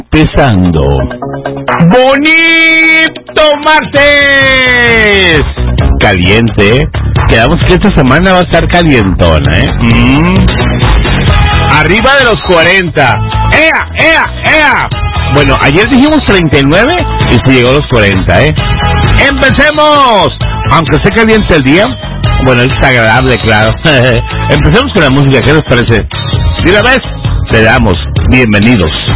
Empezando. ¡Bonito martes! Caliente. Quedamos que esta semana va a estar calientona, Arriba de los 40. ¡Ea, ea, ea! Bueno, ayer dijimos 39 y se llegó a los 40, ¡Empecemos! Aunque esté caliente el día, bueno, es agradable, claro. Empecemos con la música, ¿qué les parece? De una vez, le damos bienvenidos.